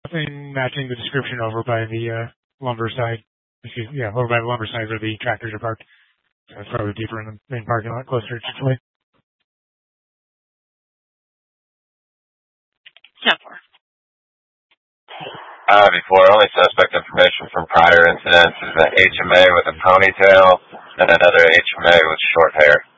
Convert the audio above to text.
Nothing matching the description over by the lumber side. Over by the lumber side where the tractors are parked. So it's probably deeper in the main parking lot, closer to Chick-fil-A. 10-4. Before, only suspect information from prior incidents is an HMA with a ponytail and another HMA with short hair.